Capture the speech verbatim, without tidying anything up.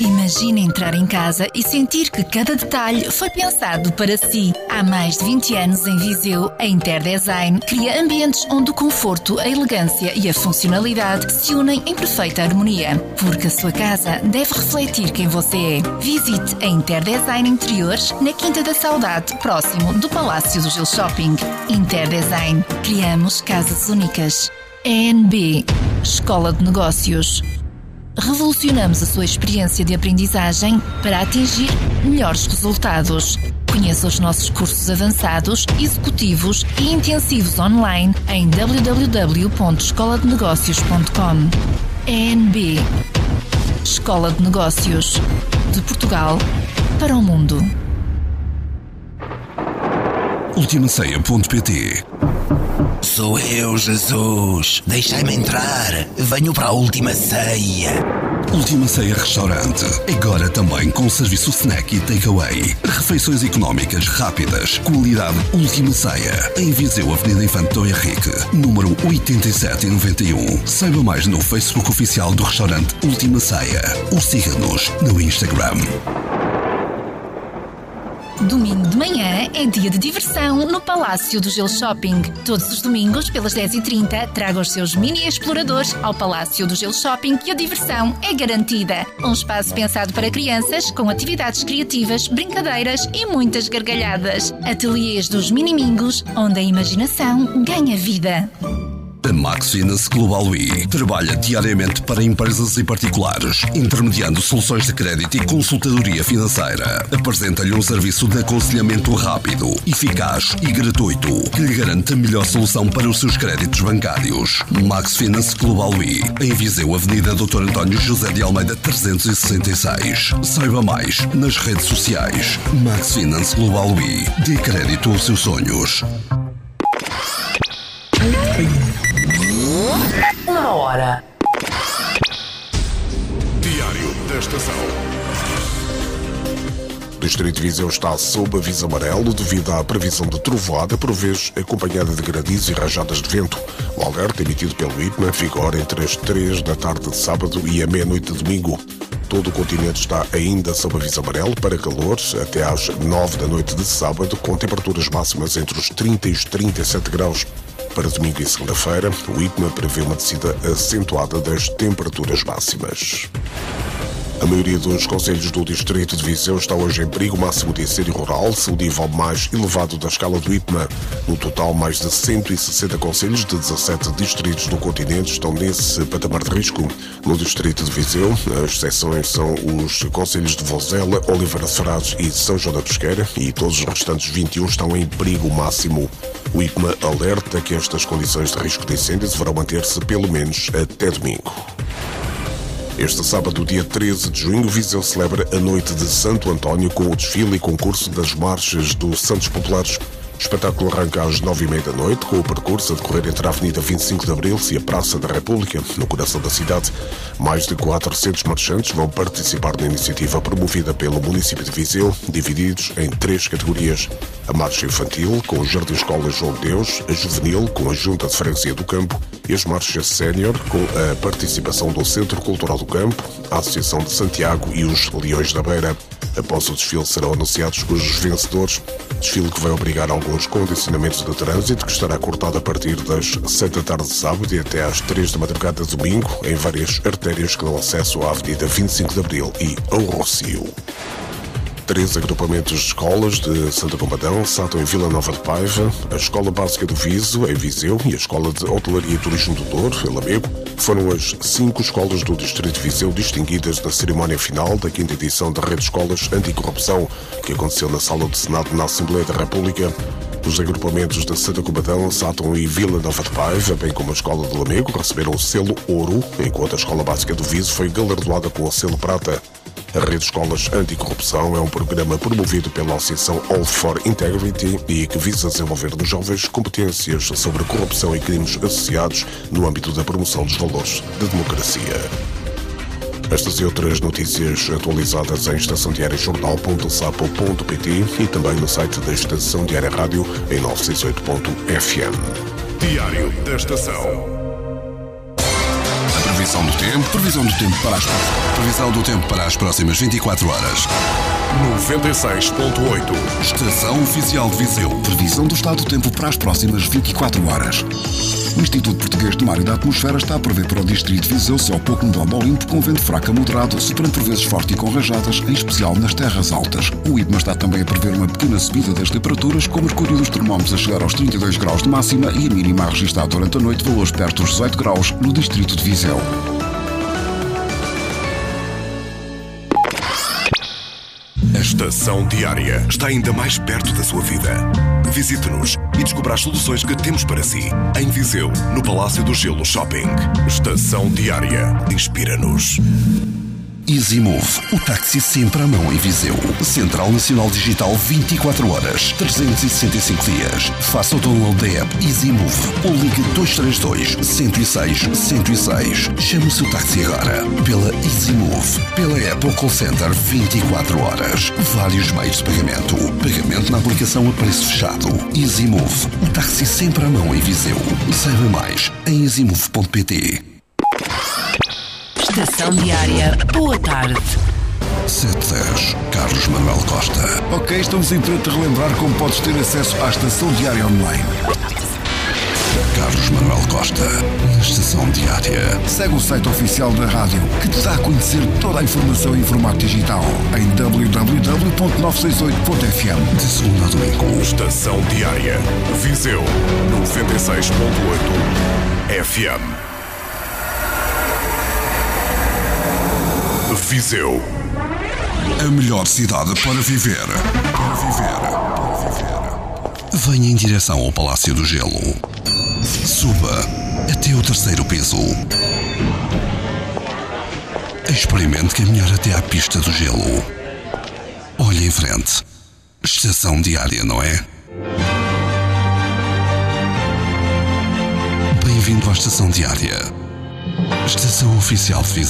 Imagine entrar em casa e sentir que cada detalhe foi pensado para si. Há mais de vinte anos em Viseu, a Interdesign cria ambientes onde o conforto, a elegância e a funcionalidade se unem em perfeita harmonia. Porque a sua casa deve refletir quem você é. Visite a Interdesign Interiores na Quinta da Saudade, próximo do Palácio do Gil Shopping. Interdesign. Criamos casas únicas. E N B. Escola de Negócios. Revolucionamos a sua experiência de aprendizagem para atingir melhores resultados. Conheça os nossos cursos avançados, executivos e intensivos online em w w w ponto escola de negócios ponto com. E N B. Escola de Negócios. De Portugal para o mundo. Ultima Ceia ponto pt. Sou eu, Jesus. Deixai-me entrar. Venho para a Última Ceia. Última Ceia Restaurante. Agora também com serviço snack e takeaway. Refeições económicas, rápidas. Qualidade Última Ceia. Em Viseu, Avenida Infante do Henrique, número oitenta e sete noventa e um. Saiba mais no Facebook oficial do restaurante Última Ceia. Ou siga-nos no Instagram. Domingo de manhã é dia de diversão no Palácio do Gil Shopping. Todos os domingos, pelas dez e trinta, traga os seus mini exploradores ao Palácio do Gil Shopping e a diversão é garantida. Um espaço pensado para crianças, com atividades criativas, brincadeiras e muitas gargalhadas. Ateliês dos Minimingos, onde a imaginação ganha vida. A Max Finance Global I trabalha diariamente para empresas e particulares, intermediando soluções de crédito e consultadoria financeira. Apresenta-lhe um serviço de aconselhamento rápido, eficaz e gratuito, que lhe garante a melhor solução para os seus créditos bancários. Max Finance Global I, em Viseu, Avenida doutor António José de Almeida trezentos e sessenta e seis. Saiba mais nas redes sociais. Max Finance Global I. Dê crédito aos seus sonhos. Uma hora. Diário da Estação. O Distrito de Viseu está sob aviso amarelo devido à previsão de trovoada, por vezes acompanhada de granizo e rajadas de vento. O alerta emitido pelo I P M A vigora entre as três da tarde de sábado e a meia-noite de domingo. Todo o continente está ainda sob aviso amarelo para calor até às nove da noite de sábado, com temperaturas máximas entre os trinta e os trinta e sete graus. Para domingo e segunda-feira, o I P M A prevê uma descida acentuada das temperaturas máximas. A maioria dos concelhos do Distrito de Viseu está hoje em perigo máximo de incêndio rural, o nível mais elevado da escala do I P M A. No total, mais de cento e sessenta concelhos de dezassete distritos do continente estão nesse patamar de risco. No Distrito de Viseu, as exceções são os concelhos de Vozela, Oliveira de Frades e São João da Pesqueira, e todos os restantes vinte e um estão em perigo máximo. O I P M A alerta que estas condições de risco de incêndio deverão manter-se pelo menos até domingo. Este sábado, dia treze de junho, Viseu celebra a Noite de Santo António com o desfile e concurso das marchas dos Santos Populares. O espetáculo arranca às nove e meia da noite, com o percurso a decorrer entre a Avenida vinte e cinco de Abril e a Praça da República, no coração da cidade. Mais de quatrocentos marchantes vão participar na iniciativa promovida pelo município de Viseu, divididos em três categorias. A marcha infantil, com o Jardim Escola João de Deus, a juvenil, com a Junta de Freguesia do Campo, e as marchas sénior, com a participação do Centro Cultural do Campo, a Associação de Santiago e os Leões da Beira. Após o desfile serão anunciados os vencedores. Desfile que vai obrigar alguns condicionamentos de trânsito, que estará cortado a partir das sete da tarde de sábado e até às três da madrugada de domingo, em várias artérias que dão acesso à Avenida vinte e cinco de Abril e ao Rossio. Três agrupamentos de escolas de Santa Combadão, Sátão e Vila Nova de Paiva, a Escola Básica do Viso, em Viseu, e a Escola de Hotelaria e Turismo do Douro, em Lamego, foram as cinco escolas do Distrito de Viseu distinguidas na cerimónia final da quinta edição da Rede de Escolas Anticorrupção, que aconteceu na Sala do Senado na Assembleia da República. Os agrupamentos de Santa Combadão, Sátão e Vila Nova de Paiva, bem como a Escola de Lamego, receberam o selo Ouro, enquanto a Escola Básica do Viso foi galardoada com o selo Prata. A Rede de Escolas Anticorrupção é um programa promovido pela Associação All for Integrity e que visa desenvolver nos jovens competências sobre corrupção e crimes associados no âmbito da promoção dos valores da democracia. Estas e outras notícias atualizadas em estação diária jornal ponto sapo ponto pt e também no site da Estação Diária Rádio em novecentos e oito ponto f m. Diário da Estação. A Previsão do tempo. Previsão do tempo para as Previsão do tempo para as próximas vinte e quatro horas. noventa e seis ponto oito. Estação Oficial de Viseu. Previsão do estado do tempo para as próximas vinte e quatro horas. O Instituto Português do Mar e da Atmosfera está a prever para o distrito de Viseu céu pouco nublado ao limpo, com vento fraco a moderado, soprando por vezes forte e com rajadas, em especial nas terras altas. O I D M A está também a prever uma pequena subida das temperaturas, com o mercúrio dos termómetros a chegar aos trinta e dois graus de máxima e a mínima a registrar durante a noite valores perto dos dezoito graus no distrito de Viseu. A Estação Diária está ainda mais perto da sua vida. Visite-nos e descubra as soluções que temos para si. Em Viseu, no Palácio do Gelo Shopping. Estação Diária. Inspira-nos. EasyMove, o táxi sempre à mão em Viseu. Central Nacional Digital vinte e quatro horas, trezentos e sessenta e cinco dias. Faça o download da app EasyMove ou ligue dois três dois, um zero seis, um zero seis. Chame o seu táxi agora. Pela EasyMove, pela app ou call center vinte e quatro horas. Vários meios de pagamento. Pagamento na aplicação a preço fechado. EasyMove, o táxi sempre à mão em Viseu. Saiba mais em easymove ponto pt. Estação Diária. Boa tarde. sete dez, Carlos Manuel Costa. Ok, estamos em trato de relembrar como podes ter acesso à Estação Diária online. Carlos Manuel Costa, na Estação Diária. Segue o site oficial da rádio, que te dá a conhecer toda a informação em formato digital, em w w w ponto novecentos e sessenta e oito ponto f m. De segunda a domingo. Estação Diária. Viseu, noventa e seis ponto oito F M. Viseu. A melhor cidade para viver. Para viver. Para viver. Venha em direção ao Palácio do Gelo. Suba até o terceiro piso. Experimente caminhar até à pista do gelo. Olhe em frente. Estação Diária, não é? Bem-vindo à Estação Diária. Estação Oficial de Viseu.